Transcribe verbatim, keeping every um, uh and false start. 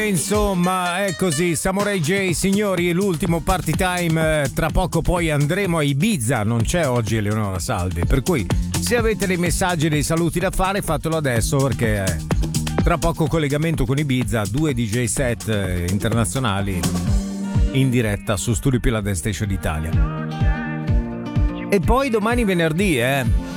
Insomma, è così, Samurai J, signori, l'ultimo party time, tra poco poi andremo a Ibiza, non c'è oggi Eleonora Salvi, per cui se avete dei messaggi e dei saluti da fare fatelo adesso perché eh, tra poco collegamento con Ibiza, due D J set eh, internazionali in diretta su Studio Pila Dance Station Italia. E poi domani venerdì, eh